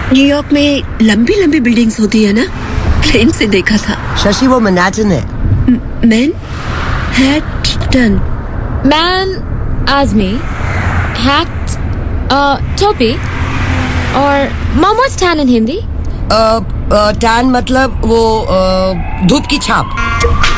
New York में लंबी लंबी बिल्डिंग्स होती है ना, ट्रेन से देखा था। शशि, वो मैनहट्टन है। मैनहट्टन। मैन आजमी, हैट टोपी, और मॉम व्हाट्स टैन इन हिंदी? टैन मतलब वो धूप की छाप।